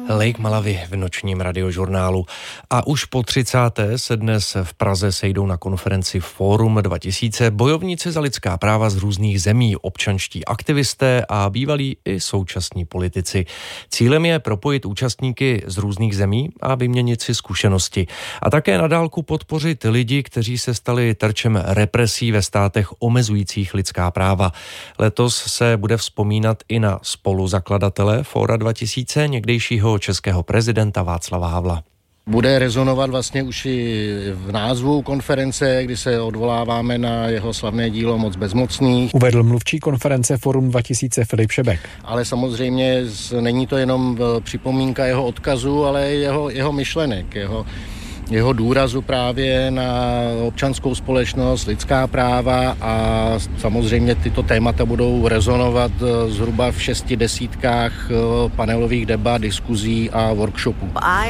Lake Malawi v nočním radiožurnálu. A už po 30. se dnes v Praze sejdou na konferenci Fórum 2000 bojovníci za lidská práva z různých zemí, občanští aktivisté a bývalí i současní politici. Cílem je propojit účastníky z různých zemí a vyměnit si zkušenosti. A také na dálku podpořit lidi, kteří se stali terčem represí ve státech omezujících lidská práva. Letos se bude vzpomínat i na spoluzakladatele Fóra 2000, někdejšího českého prezidenta Václava Havla. Bude rezonovat vlastně už i v názvu konference, kdy se odvoláváme na jeho slavné dílo Moc bezmocných. Uvedl mluvčí konference Fórum 2000 Filip Šebek. Ale samozřejmě není to jenom připomínka jeho odkazu, ale jeho myšlenek, jeho důrazu právě na občanskou společnost, lidská práva a samozřejmě tyto témata budou rezonovat zhruba v 6 desítkách panelových debat, diskuzí a workshopů.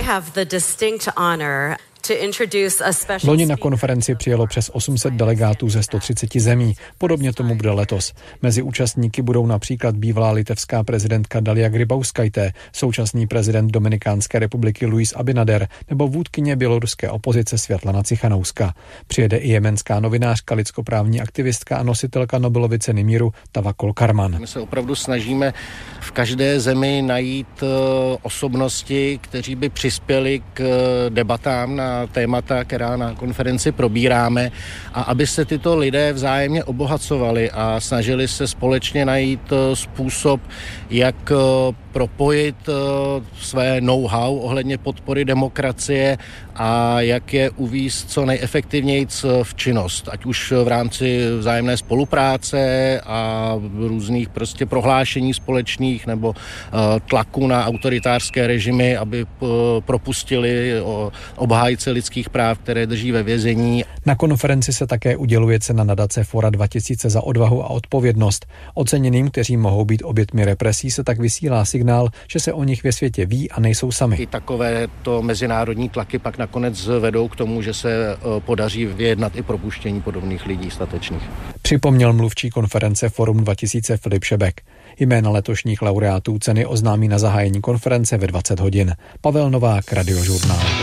Loni na konferenci přijelo přes 800 delegátů ze 130 zemí. Podobně tomu bude letos. Mezi účastníky budou například bývalá litevská prezidentka Dalia Grybauskaitė, současný prezident Dominikánské republiky Luis Abinader nebo vůdkyně běloruské opozice Světlana Cichanouska. Přijede i jemenská novinářka, lidskoprávní aktivistka a nositelka Nobelovy ceny míru Tawakkol Karman. My se opravdu snažíme v každé zemi najít osobnosti, kteří by přispěli k debatám na témata, která na konferenci probíráme, a aby se tyto lidé vzájemně obohacovali a snažili se společně najít způsob, jak propojit své know-how ohledně podpory demokracie a jak je uvést co nejefektivněji v činnost, ať už v rámci vzájemné spolupráce a různých prostě prohlášení společných nebo tlaku na autoritářské režimy, aby propustili obhájce lidských práv, které drží ve vězení. Na konferenci se také uděluje cena nadace Fóra 2000 za odvahu a odpovědnost. Oceněným, kteří mohou být oběťmi represí, se tak vysílá signál, že se o nich ve světě ví a nejsou sami. I takovéto mezinárodní tlaky pak nakonec vedou k tomu, že se podaří vyjednat i propuštění podobných lidí statečných. Připomněl mluvčí konference Fórum 2000 Filip Šebek. Jména letošních laureátů ceny oznámí na zahájení konference ve 20 hodin. Pavel Novák, Radiožurnál.